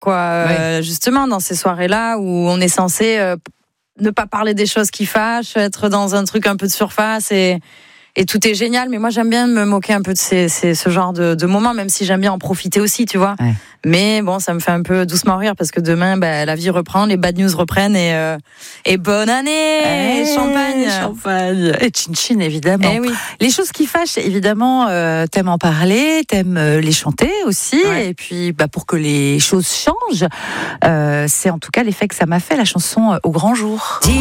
quoi. Justement, dans ces soirées-là où on est censé ne pas parler des choses qui fâchent, être dans un truc un peu de surface et tout est génial. Mais moi, j'aime bien me moquer un peu de ce genre de moments, même si j'aime bien en profiter aussi, tu vois. Ouais. Mais bon, ça me fait un peu doucement rire parce que demain, la vie reprend, les bad news reprennent et bonne année, champagne et chin-chin évidemment. Oui. Les choses qui fâchent, évidemment, t'aimes en parler, t'aimes les chanter aussi, et puis pour que les choses changent, c'est en tout cas l'effet que ça m'a fait la chanson Au grand jour.